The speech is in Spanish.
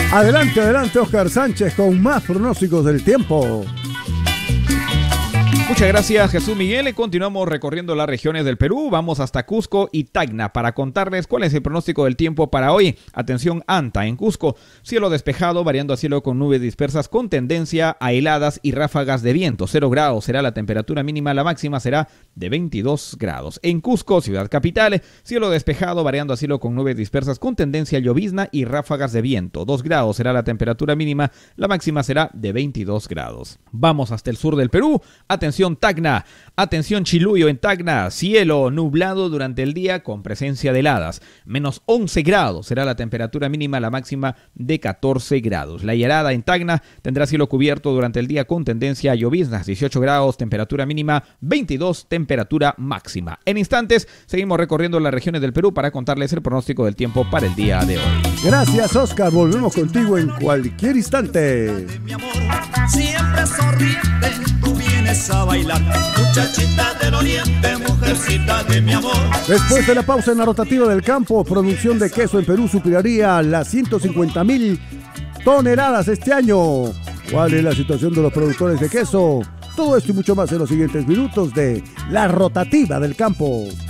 Adelante, adelante, Oscar Sánchez, con más pronósticos del tiempo. Muchas gracias, Jesús Miguel. Continuamos recorriendo las regiones del Perú. Vamos hasta Cusco y Tacna para contarles cuál es el pronóstico del tiempo para hoy. Atención, Anta. En Cusco, cielo despejado, variando a cielo con nubes dispersas con tendencia a heladas y ráfagas de viento. 0 grados será la temperatura mínima, la máxima será de 22 grados. En Cusco, ciudad capital, cielo despejado, variando a cielo con nubes dispersas con tendencia a llovizna y ráfagas de viento. 2 grados será la temperatura mínima, la máxima será de 22 grados. Vamos hasta el sur del Perú. Atención, Tacna. Atención, Chiluyo. En Tacna, cielo nublado durante el día con presencia de heladas. Menos 11 grados será la temperatura mínima, la máxima de 14 grados. La Llerada en Tacna tendrá cielo cubierto durante el día con tendencia a lloviznas. 18 grados, temperatura mínima, 22, temperatura máxima. En instantes, seguimos recorriendo las regiones del Perú para contarles el pronóstico del tiempo para el día de hoy. Gracias, Oscar. Volvemos contigo en cualquier instante. Mi amor, siempre sonriente, tú vienes a bailar, muchachita del oriente, mujercita de mi amor. Después de la pausa en la rotativa del campo, producción de queso en Perú superaría las 150,000 toneladas este año. ¿Cuál es la situación de los productores de queso? Todo esto y mucho más en los siguientes minutos de la rotativa del campo.